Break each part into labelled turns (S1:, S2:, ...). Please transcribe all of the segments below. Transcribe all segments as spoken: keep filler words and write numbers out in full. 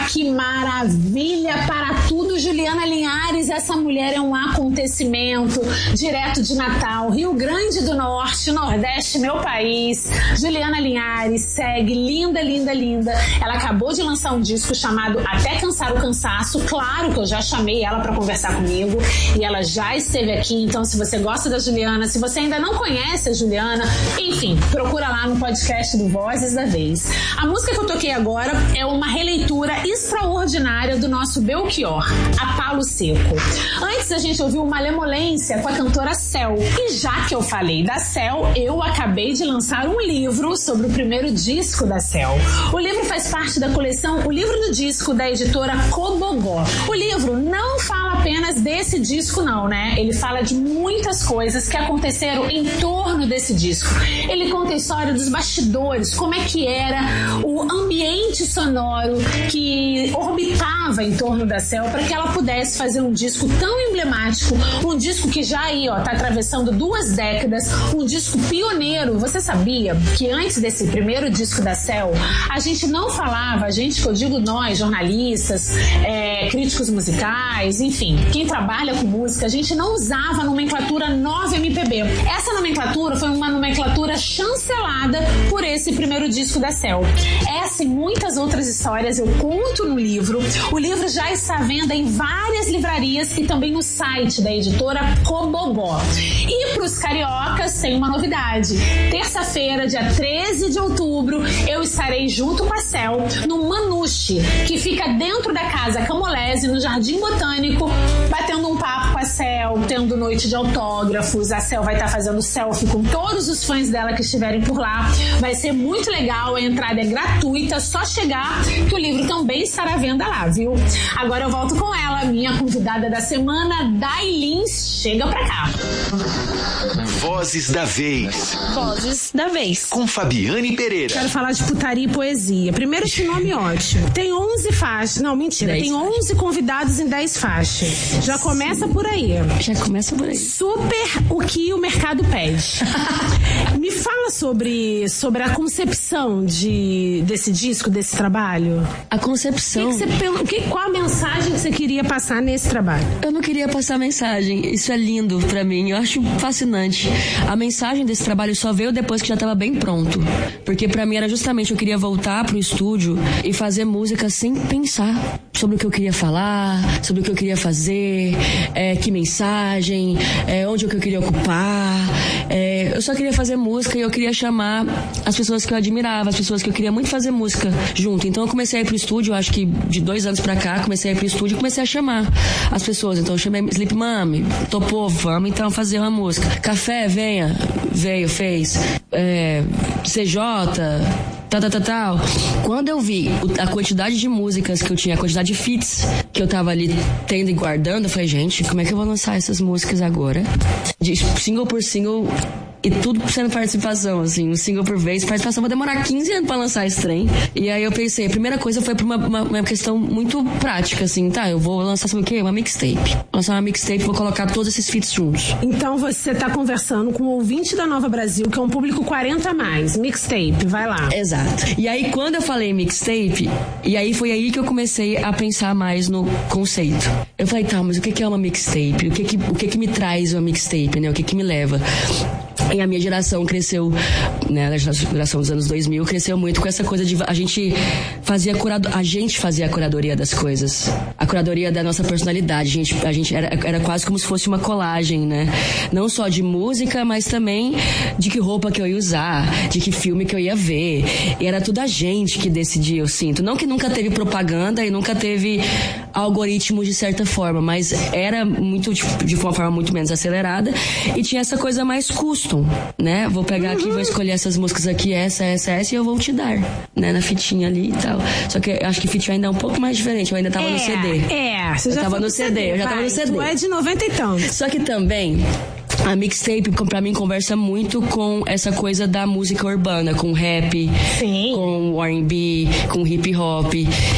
S1: que maravilha para tudo, Juliana Linhares. Essa mulher é um acontecimento direto de Natal, Rio Grande do Norte, Nordeste, meu país. Juliana Linhares segue, linda, linda, linda. Ela acabou de lançar um disco chamado Até Cansar o Cansaço. Claro que eu já chamei ela para conversar comigo e ela já esteve aqui. Então, se você gosta da Juliana, se você ainda não conhece a Juliana, enfim, procura lá no podcast do Vozes da Vez. A música que eu toquei agora é uma releitura extraordinária do nosso Belchior, A Palo Seco. Antes a gente ouviu Malemolência com a cantora Céu. E já que eu falei da Céu, eu acabei de lançar um livro sobre o primeiro disco da Céu. O livro faz parte da coleção O Livro do Disco, da editora Cobogó. O livro não fala apenas desse disco não, né? Ele fala de muitas coisas que aconteceram em torno desse disco. Ele conta a história dos bastidores, como é que era o ambiente sonoro que orbitava em torno da Céu para que ela pudesse fazer um disco tão emblemático, um disco que já aí, ó, tá atravessando duas décadas, um disco pioneiro. Você sabia que antes desse primeiro disco da Céu, a gente não falava, a gente que eu digo nós, jornalistas, é, críticos musicais, enfim, quem trabalha com música, a gente não usava a nomenclatura nove M P B. Essa nomenclatura foi uma nomenclatura chancelada por esse primeiro disco da Céu. Essa e muitas outras histórias eu conto no livro. O livro já está à venda em várias livrarias e também no site da editora Cobogó. E para os cariocas tem uma novidade. Terça-feira, dia treze de outubro, eu estarei junto com a Céu no Manuche, que fica dentro da Casa Camolese, no Jardim Botânico, batendo um papo com a Céu, tendo noite de autógrafos. A Céu vai estar fazendo selfie com todos os fãs dela que estiverem por lá. Vai ser muito legal, a entrada é gratuita, só chegar que o livro também estará à venda lá, viu? Agora eu volto com ela, minha convidada da semana, Dailins. Chega pra cá.
S2: Vozes da Vez.
S3: Vozes da Vez.
S2: Com Fabiane Pereira.
S1: Quero falar de putaria e poesia. Primeiro, esse nome ótimo. Tem onze faixas. Não, mentira. Tem onze convidados em dez faixas. Já começa por aí.
S3: Já começa por aí.
S1: Super o que o mercado pede. Me fala sobre, sobre a concepção de, desse disco, desse trabalho.
S3: A concepção...
S1: Que que você, que, qual a mensagem que você queria passar nesse trabalho?
S3: Eu não queria passar mensagem. Isso é lindo pra mim. Eu acho fascinante. A mensagem desse trabalho só veio depois que já tava bem pronto. Porque pra mim era justamente, eu queria voltar pro estúdio e fazer música sem pensar sobre o que eu queria falar, sobre o que eu queria fazer, é, que mensagem, é, onde é que eu queria ocupar. É, eu só queria fazer música e eu queria chamar as pessoas que eu admirava, as pessoas que eu queria muito fazer música junto. Então eu comecei a ir pro estúdio, acho que de dois anos pra cá, comecei a ir pro estúdio e comecei a chamar as pessoas. Então eu chamei Sleep Mami, topou, vamos então fazer uma música. Café, venha, veio, fez. É, C J... Tal, tal, tal, tal. Quando eu vi a quantidade de músicas que eu tinha, a quantidade de feats que eu tava ali tendo e guardando, eu falei, gente, como é que eu vou lançar essas músicas agora? De single por single e tudo sendo participação, assim, um single por vez. Participação vai demorar quinze anos pra lançar esse trem. E aí eu pensei, a primeira coisa foi pra uma, uma, uma questão muito prática, assim, tá, eu vou lançar, sabe o quê? Uma mixtape. Vou lançar uma mixtape, vou colocar todos esses feats juntos.
S1: Então você tá conversando com o ouvinte da Nova Brasil, que é um público quarenta a mais, mixtape, vai lá.
S3: Exato. E aí quando eu falei mixtape, e aí foi aí que eu comecei a pensar mais no conceito. Eu falei, tá, mas o que que é uma mixtape? O que que, o que que me traz uma mixtape, né? O que que me leva? E a minha geração cresceu, né, a geração dos anos dois mil cresceu muito com essa coisa de a gente fazia curado, a gente fazia a curadoria das coisas, a curadoria da nossa personalidade. A gente, a gente era, era quase como se fosse uma colagem, né? Não só de música, mas também de que roupa que eu ia usar, de que filme que eu ia ver. E era tudo a gente que decidia, eu sinto. Não que nunca teve propaganda e nunca teve algoritmo de certa forma, mas era muito de, de uma forma muito menos acelerada e tinha essa coisa mais custom, né? Vou pegar aqui, vou escolher essas músicas aqui, essa, essa, essa, e eu vou te dar, né? Na fitinha ali e tal. Só que eu acho que fitinha ainda é um pouco mais diferente, eu ainda tava
S1: é,
S3: no C D.
S1: É, você
S3: eu
S1: já
S3: tava no C D, C D, eu já vai, tava no C D.
S1: Tu é de noventa e tantos.
S3: Só que também a mixtape, pra mim, conversa muito com essa coisa da música urbana, com rap,
S1: sim,
S3: com R and B, com hip hop.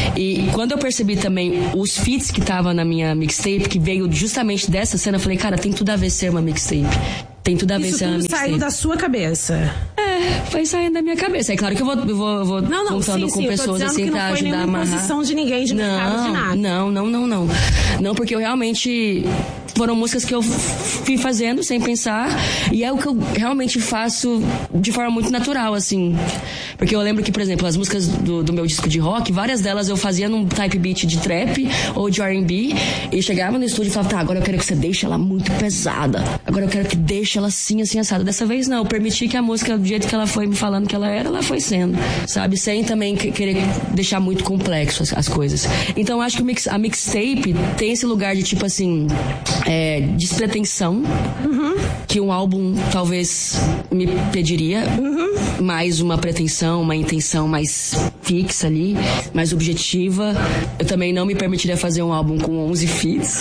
S3: E quando eu percebi também os feats que tava na minha mixtape, que veio justamente dessa cena, eu falei, cara, tem tudo a ver ser uma mixtape. Tem tudo a ver
S1: Isso
S3: ser uma
S1: tudo
S3: mixtape.
S1: saiu da sua cabeça.
S3: É. É, foi saindo da minha cabeça. É claro que eu vou, eu vou, eu vou
S1: não, não,
S3: contando
S1: sim,
S3: com
S1: sim,
S3: pessoas assim pra ajudar a amarrar.
S1: Não foi posição de ninguém de mercado,
S3: não,
S1: de nada.
S3: Não, não, não, não. Não, porque eu realmente... Foram músicas que eu fui fazendo sem pensar. E é o que eu realmente faço de forma muito natural, assim. Porque eu lembro que, por exemplo, as músicas do, do meu disco de rock, várias delas eu fazia num type beat de trap ou de R and B. E chegava no estúdio e falava, tá, agora eu quero que você deixe ela muito pesada. Agora eu quero que deixe ela assim, assim, assada. Dessa vez não, eu permiti que a música, do jeito que ela foi me falando que ela era, ela foi sendo. Sabe? Sem também querer deixar muito complexo as, as coisas. Então eu acho que o mix, a mixtape tem esse lugar de tipo assim... É, despretensão, uhum. que um álbum talvez me pediria, uhum. mais uma pretensão, uma intenção mais fixa ali, mais objetiva. Eu também não me permitiria fazer um álbum com onze feats.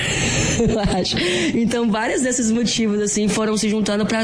S3: Eu acho. Então, vários desses motivos, assim, foram se juntando pra,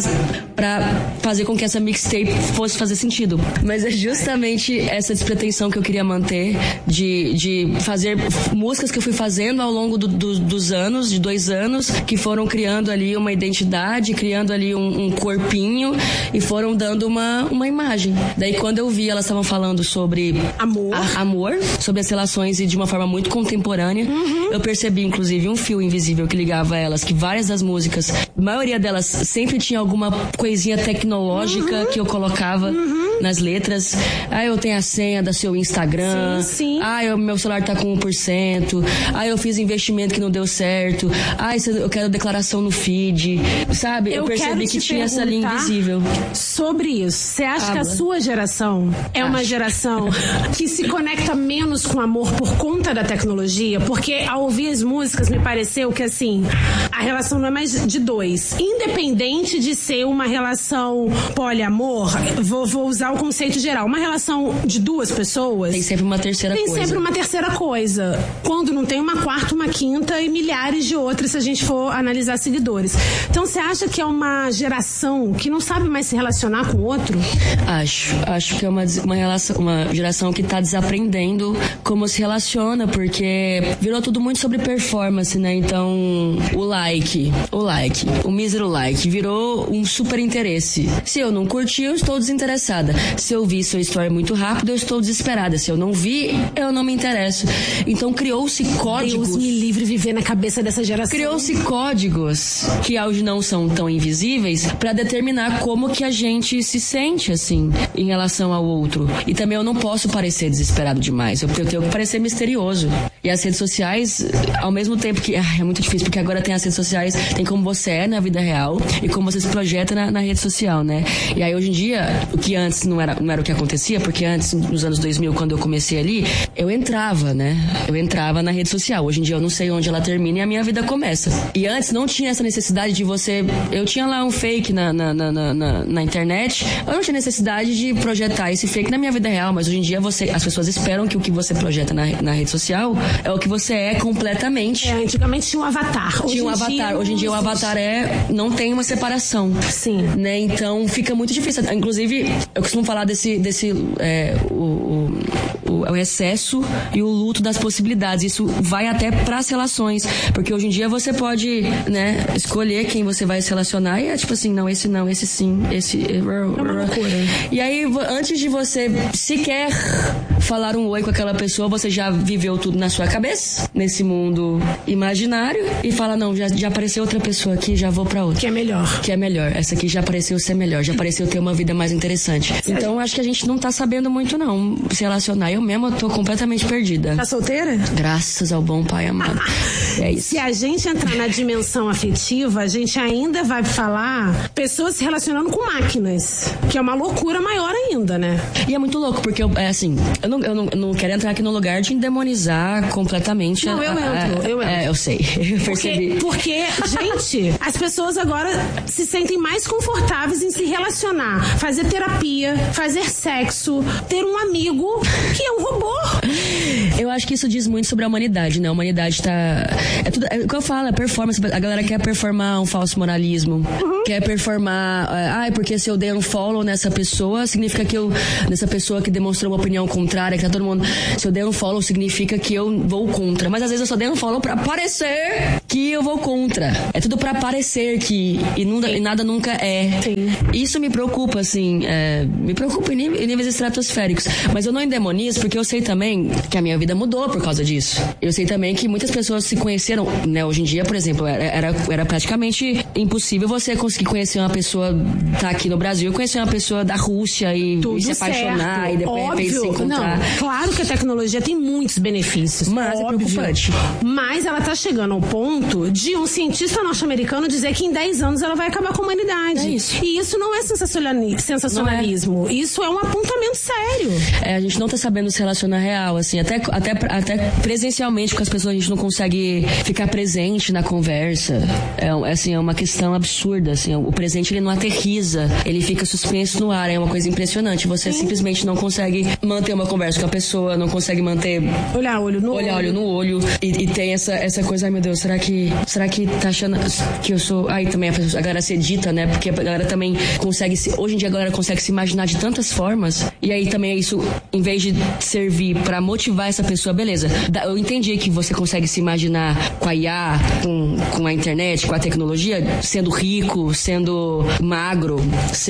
S3: pra fazer com que essa mixtape fosse fazer sentido. Mas é justamente essa despretensão que eu queria manter de, de fazer músicas que eu fui fazendo ao longo do, do, dos anos, de dois anos, que foram criando ali uma identidade, criando ali um, um corpinho e foram dando uma, uma imagem. Daí, quando eu vi, elas estavam falando sobre
S1: amor,
S3: a, amor, sobre as relações e de uma forma muito contemporânea, uhum. eu percebi, inclusive, um fio invisível que ligava elas, que várias das músicas, a maioria delas sempre tinha alguma coisinha tecnológica uhum. que eu colocava uhum. nas letras. Ah, eu tenho a senha do seu Instagram.
S1: Sim, sim.
S3: Ah, eu, meu celular tá com um por cento. Ah, eu fiz investimento que não deu certo. Ah, eu quero declaração no feed. Sabe? Eu, eu percebi que tinha essa linha invisível.
S1: Sobre isso, você acha Habla. que a sua geração é Acho. uma geração que se conecta menos com amor por conta da tecnologia? Porque ao ouvir as músicas me pareceu que assim, a relação não é mais de dois. Independente de ser uma relação poliamor, vou, vou usar o conceito geral, uma relação de duas pessoas...
S3: Tem sempre uma terceira
S1: tem
S3: coisa.
S1: Tem sempre uma terceira coisa. Quando não tem uma quarta, uma quinta e milhares de outras, se a gente for analisar seguidores. Então, você acha que é uma geração que não sabe mais se relacionar com o outro?
S3: Acho. Acho que é uma, uma, relação, uma geração que tá desaprendendo como se relaciona, porque virou tudo muito sobre performance, né? Então, o like, o like, o mísero like virou um super interesse. Se eu não curti, eu estou desinteressada. Se eu vi sua história muito rápido, eu estou desesperada. Se eu não vi, eu não me interesso. Então, criou-se códigos...
S1: Deus me livre viver na cabeça dessa geração.
S3: Criou-se códigos que hoje não são tão invisíveis para determinar como que a gente se sente, assim, em relação ao outro. E também eu não posso parecer desesperado demais. Eu tenho que parecer misterioso. E as redes sociais, ao mesmo tempo que... Ah, é muito difícil, porque agora tem as redes sociais, tem como você é na vida real e como você se projeta na, na rede social, né? E aí, hoje em dia, o que antes não era, não era o que acontecia, porque antes, nos anos dois mil, quando eu comecei ali, eu entrava, né? Eu entrava na rede social. Hoje em dia, eu não sei onde ela termina e a minha vida começa. E antes, não tinha essa necessidade de você... Eu tinha lá um fake na, na, na, na, na internet, eu não tinha necessidade de projetar esse fake na minha vida real, mas hoje em dia, você, as pessoas esperam que o que você projeta na, na rede social é o que você é completamente.
S1: É, antigamente tinha um avatar.
S3: Hoje tinha um avatar. Dia, hoje em dia o avatar é... Não tem uma separação.
S1: Sim.
S3: Né? Então fica muito difícil. Inclusive, eu costumo falar desse... desse é, o, o, o excesso e o luto das possibilidades. Isso vai até pras relações. Porque hoje em dia você pode, né, escolher quem você vai se relacionar e é tipo assim, não, esse não, esse sim, esse...
S1: É uma loucura.
S3: E aí, antes de você sequer falar um oi com aquela pessoa, você já viveu tudo na sua cabeça, nesse mundo imaginário, e fala, não, já, já apareceu outra pessoa aqui, já vou pra outra.
S1: Que é melhor.
S3: Que é melhor. Essa aqui já pareceu ser melhor, já pareceu ter uma vida mais interessante. Então, acho que a gente não tá sabendo muito, não, se relacionar. Eu mesma tô completamente perdida.
S1: Tá solteira?
S3: Graças ao bom pai amado. É isso.
S1: Se a gente entrar na dimensão afetiva, a gente ainda vai falar pessoas se relacionando com máquinas, que é uma loucura maior ainda, né?
S3: E é muito louco, porque, eu, é assim, eu não, eu, não, eu não quero entrar aqui no lugar de endemonizar completamente.
S1: Não,
S3: a,
S1: eu entro,
S3: a,
S1: eu entro.
S3: É, eu sei, eu percebi.
S1: Porque, porque, gente, as pessoas agora se sentem mais confortáveis em se relacionar, fazer terapia, fazer sexo, ter um amigo que é um robô.
S3: Eu acho que isso diz muito sobre a humanidade, né? A humanidade tá... É tudo... É o que eu falo, é performance. A galera quer performar um falso moralismo. Uhum. Quer performar... Ai, ah, porque se eu dei um follow nessa pessoa, significa que eu... Nessa pessoa que demonstrou uma opinião contrária, que tá todo mundo... Se eu dei um follow, significa que eu vou contra. Mas às vezes eu só dei um follow pra parecer que eu vou contra. É tudo pra parecer que... E, não, e nada nunca é. Sim. Isso me preocupa, assim... É, me preocupa em níveis estratosféricos. Mas eu não endemonizo, porque eu sei também que a minha vida mudou por causa disso. Eu sei também que muitas pessoas se conheceram, né? Hoje em dia, por exemplo, era, era, era praticamente impossível você conseguir conhecer uma pessoa, tá aqui no Brasil, conhecer uma pessoa da Rússia e, e se apaixonar certo. E depois
S4: óbvio,
S3: se encontrar.
S4: Não, claro que a tecnologia tem muitos benefícios.
S3: Mas óbvio, é preocupante.
S4: Mas ela tá chegando ao ponto de um cientista norte-americano dizer que em dez anos ela vai acabar com a humanidade. É isso. E isso não é sensacionalismo. Não é. Isso é um apontamento sério.
S3: É, a gente não tá sabendo se relacionar real, assim, até, até, até presencialmente com as pessoas a gente não consegue ficar presente na conversa. É, assim, é uma questão absurda, assim, o presente ele não aterriza, ele fica suspenso no ar, é uma coisa impressionante. Você Sim. simplesmente não consegue manter uma conversa com a pessoa, não consegue manter...
S4: Olhar olho no
S3: olhar
S4: olho.
S3: olho no olho. E, e tem essa, essa coisa, ai meu Deus, será que, será que tá achando que eu sou... Aí também a, pessoa, a galera se edita, né? Porque a galera também consegue se... Hoje em dia a galera consegue se imaginar de tantas formas. E aí também isso, em vez de servir pra motivar essa pessoa, beleza. Eu entendi que você consegue se imaginar com a I A, com, com a internet, com a tecnologia, sendo rico, sendo magro,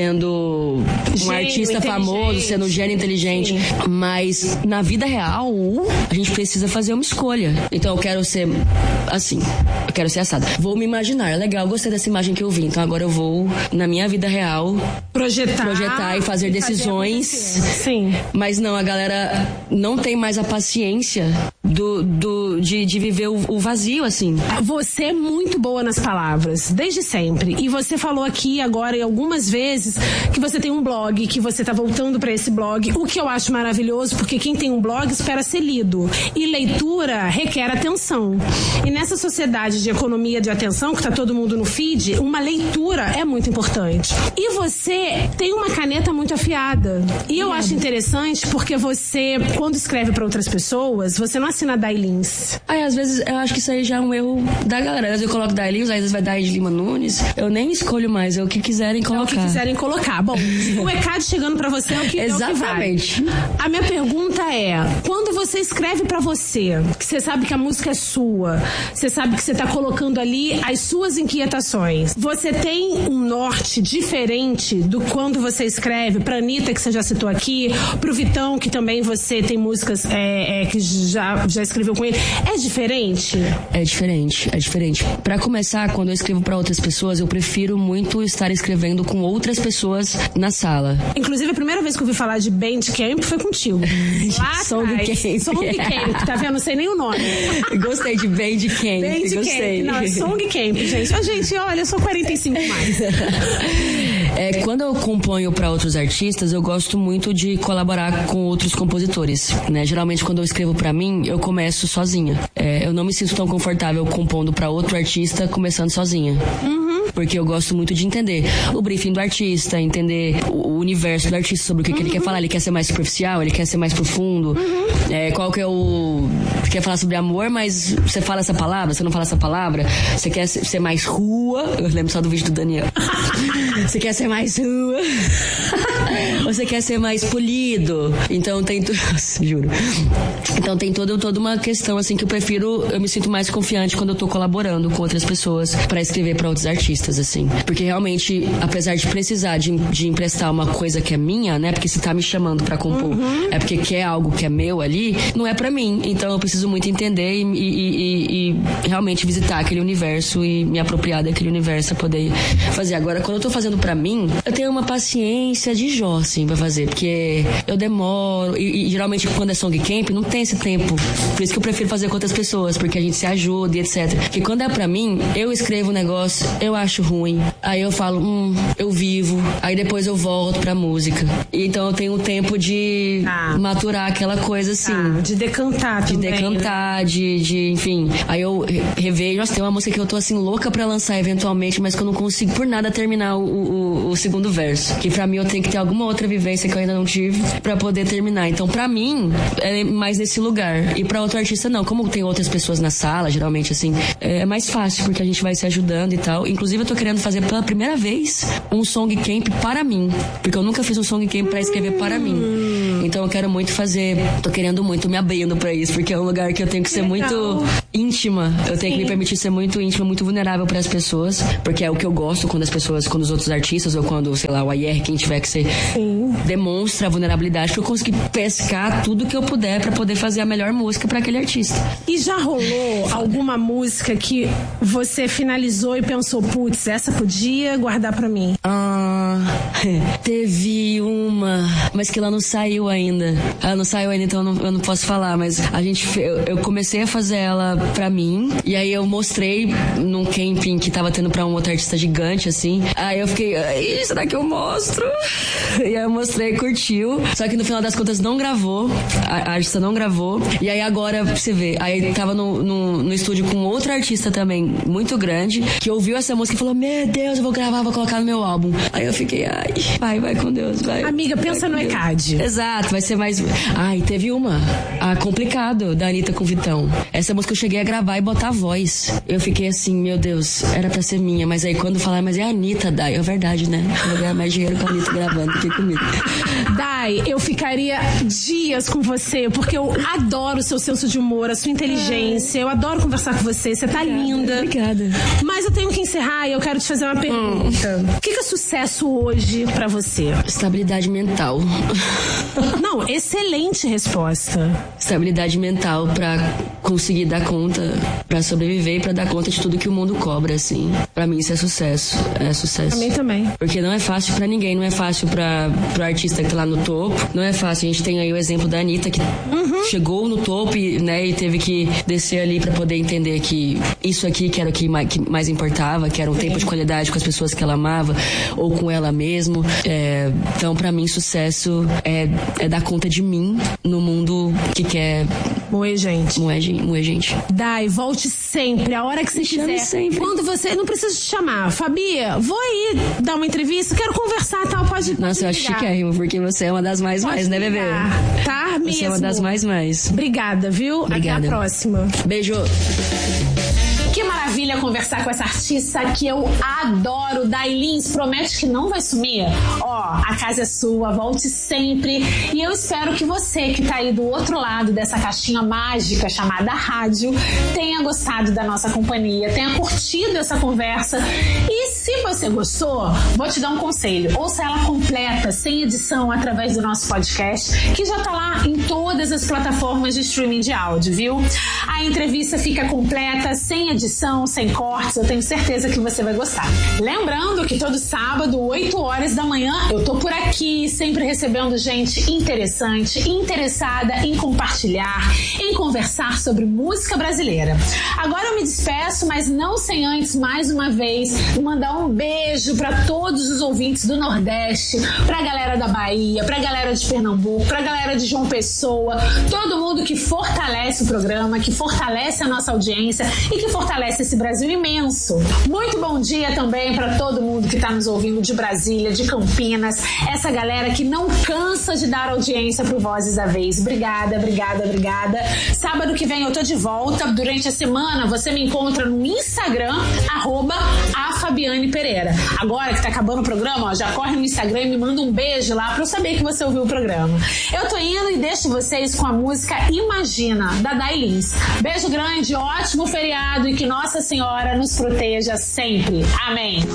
S3: sendo um gênio, artista famoso, sendo um gênio inteligente. Sim. Mas na vida real, a gente precisa fazer uma escolha. Então eu quero ser assim, eu quero ser assada. Vou me imaginar, legal, gostei dessa imagem que eu vi. Então agora eu vou, na minha vida real,
S4: projetar,
S3: projetar e fazer e decisões.
S4: Fazer Sim.
S3: Mas não, a galera não tem mais a paciência do, do, de, de viver o, o vazio, assim.
S4: Você é muito boa nas palavras, desde sempre. E você falou aqui agora, algumas vezes, que você tem um blog, que você tá voltando pra esse blog, o que eu acho maravilhoso, porque quem tem um blog espera ser lido. E leitura requer atenção. E nessa sociedade de economia de atenção, que tá todo mundo no feed, uma leitura é muito importante. E você tem uma caneta muito afiada. E eu é. acho interessante porque você, quando escreve pra outras pessoas, você não assina Dailins.
S3: Aí, às vezes, eu acho que isso aí já é um erro da galera. Às vezes eu coloco Dailins, às vezes vai dar de Lima Nunes. Eu nem escolho mais, é o que quiserem colocar. É o
S4: que quiserem colocar. Bom, o E C A D chegando pra você é o que,
S3: Exatamente.
S4: É o que vai. A minha pergunta é, quando você escreve pra você, que você sabe que a música é sua, você sabe que você tá colocando ali as suas inquietações, você tem um norte diferente do quando você escreve pra Anitta, que você já citou aqui, pro Vitão, que também você tem músicas é, é, que já, já escreveu com ele. É diferente?
S3: É diferente, é diferente. Pra começar, quando eu escrevo pra outras pessoas, eu prefiro muito estar escrevendo com outras pessoas na sala.
S4: Inclusive, a primeira vez que eu ouvi falar de Bandcamp foi contigo. Lá
S3: Songcamp.
S4: Songcamp, tá vendo? Não sei nem o nome.
S3: Gostei de Bandcamp.
S4: Bandcamp.
S3: Gostei.
S4: Não, é Songcamp, gente. Ô, gente, olha, eu sou quarenta e cinco mais.
S3: É, quando eu componho pra outros artistas, eu gosto muito de colaborar com outros compositores, né? Geralmente, quando eu escrevo pra mim, eu começo sozinha. É, eu não me sinto tão confortável compondo pra outro artista começando sozinha. Uhum. Porque eu gosto muito de entender o briefing do artista, entender o universo do artista sobre o que, uhum. que ele quer falar. Ele quer ser mais superficial, ele quer ser mais profundo. Uhum. É, qual que é o... Você quer falar sobre amor, mas você fala essa palavra, você não fala essa palavra. Você quer ser mais rua. Eu lembro só do vídeo do Daniel. Você quer ser mais rua. Você quer ser mais polido. Então tem tudo... Juro. Então tem toda, toda uma questão assim que eu prefiro... Eu me sinto mais confiante quando eu tô colaborando com outras pessoas pra escrever pra outros artistas, assim. Porque realmente, apesar de precisar de, de emprestar uma coisa que é minha, né? Porque se tá me chamando pra compor, uhum. é porque quer algo que é meu ali, não é pra mim. Então eu preciso muito entender e, e, e, e realmente visitar aquele universo e me apropriar daquele universo pra poder fazer. Agora, quando eu tô fazendo pra mim, eu tenho uma paciência de Jó, assim, pra fazer. Porque eu demoro. E, e geralmente, quando é Songcamp, não tem esse tempo. Por isso que eu prefiro fazer com outras pessoas, porque a gente se ajuda e etcétera. Porque quando é pra mim, eu escrevo um negócio, eu acho ruim. Aí eu falo, hum, eu vivo. Aí depois eu volto pra música. Então eu tenho o tempo de ah. maturar aquela coisa assim.
S4: Ah, de decantar
S3: de
S4: também.
S3: De cantar, de, de, enfim. Aí eu revejo, nossa, tem uma música que eu tô assim louca pra lançar eventualmente, mas que eu não consigo por nada terminar o, o, o segundo verso. Que pra mim eu tenho que ter alguma outra vivência que eu ainda não tive pra poder terminar. Então pra mim é mais nesse lugar. E pra outro artista não. Como tem outras pessoas na sala, geralmente assim, é mais fácil porque a gente vai se ajudando e tal. Inclusive eu tô querendo fazer pela primeira vez um song camp para mim. Porque eu nunca fiz um song camp pra escrever para mim. Então eu quero muito fazer, tô querendo muito, me abrindo pra isso, porque é um lugar que eu tenho que ser muito íntima. Eu tenho Sim. que me permitir ser muito íntima, muito vulnerável pras pessoas, porque é o que eu gosto quando as pessoas, quando os outros artistas, ou quando, sei lá, o I R, quem tiver que ser, Sim. demonstra a vulnerabilidade, que eu consegui pescar tudo que eu puder pra poder fazer a melhor música pra aquele artista.
S4: E já rolou alguma música que você finalizou e pensou, putz, essa podia guardar pra mim?
S3: Ah, teve uma, mas que ela não saiu ainda. Ela não saiu ainda, então eu não, eu não posso falar, mas a gente, eu, eu comecei a fazer ela pra mim, e aí eu mostrei num camping que tava tendo pra um outro artista gigante, assim. Aí eu fiquei, ai, será que eu mostro? E aí eu mostrei, curtiu, só que no final das contas não gravou, a, a artista não gravou, e aí agora, pra você ver, aí tava no, no, no estúdio com outro artista também, muito grande, que ouviu essa música e falou, meu Deus, eu vou gravar, vou colocar no meu álbum. Aí eu fiquei, ai, vai, vai com Deus, vai.
S4: Amiga, pensa no E C A D.
S3: Exato, vai ser mais... Ai, teve uma, a Complicado, da Anitta com Vitão. Essa música eu cheguei a gravar e botar a voz. Eu fiquei assim, meu Deus, era pra ser minha, mas aí quando falaram, mas é a Anitta, Dai, é verdade, né? Eu vou ganhar mais dinheiro com a Anitta gravando do que comigo.
S4: Dai, eu ficaria dias com você, porque eu adoro o seu senso de humor, a sua inteligência, eu adoro conversar com você, você tá
S3: obrigada,
S4: linda.
S3: Obrigada.
S4: Mas eu tenho que encerrar e eu quero te fazer uma pergunta. Hum. O que é sucesso hoje pra você?
S3: Estabilidade mental.
S4: Não, excelente resposta.
S3: Estabilidade mental pra conseguir dar conta, pra sobreviver e pra dar conta de tudo que o mundo cobra, assim. Pra mim isso é sucesso, é sucesso.
S4: Pra mim também.
S3: Porque não é fácil pra ninguém, não é fácil pra, pro artista que tá lá no topo, não é fácil. A gente tem aí o exemplo da Anitta, que uhum. chegou no topo e, né, e teve que descer ali pra poder entender que isso aqui que era o que mais, que mais importava, que era um Sim. tempo de qualidade com as pessoas que ela amava, ou com ela mesmo. É, então, pra mim, sucesso é, é dar conta de mim no mundo que quer...
S4: Moer gente.
S3: Moer, moer gente.
S4: Dai, volte sempre, a hora que você quiser.
S3: Sempre.
S4: Quando você... Não precisa te chamar. Fabia, vou aí dar uma entrevista, quero conversar e tal, pode...
S3: Nossa, eu acho chiquérrimo, porque você é uma das mais pode mais, né, bebê?
S4: Tá, mesmo.
S3: Você é uma das mais mais.
S4: Obrigada, viu?
S3: Obrigada.
S4: Até a próxima.
S3: Beijo.
S1: Que maravilha conversar com essa artista que eu adoro. Dai Lins, promete que não vai sumir? Ó, a casa é sua, volte sempre. E eu espero que você que tá aí do outro lado dessa caixinha mágica chamada rádio tenha gostado da nossa companhia, tenha curtido essa conversa. E se você gostou, vou te dar um conselho. Ouça ela completa, sem edição, através do nosso podcast, que já tá lá em todas as plataformas de streaming de áudio, viu? A entrevista fica completa, sem edição, sem cortes, eu tenho certeza que você vai gostar. Lembrando que todo sábado, oito horas da manhã, eu tô por aqui, sempre recebendo gente interessante, interessada em compartilhar, em conversar sobre música brasileira. Agora eu me despeço, mas não sem antes, mais uma vez, mandar um beijo para todos os ouvintes do Nordeste, pra galera da Bahia, pra galera de Pernambuco, pra galera de João Pessoa, todo mundo que fortalece o programa, que fortalece a nossa audiência e que fortalece esse Brasil imenso. Muito bom dia também para todo mundo que está nos ouvindo de Brasília, de Campinas, essa galera que não cansa de dar audiência pro Vozes da Vez. Obrigada, obrigada, obrigada. Sábado que vem eu tô de volta. Durante a semana você me encontra no Instagram, arroba a Fabiane Pereira. Agora que tá acabando o programa, ó, já corre no Instagram e me manda um beijo lá pra eu saber que você ouviu o programa. Eu tô indo e deixo vocês com a música Imagina, da Dai Lins. Beijo grande, ótimo feriado e que Nossa Senhora nos proteja sempre. Amém.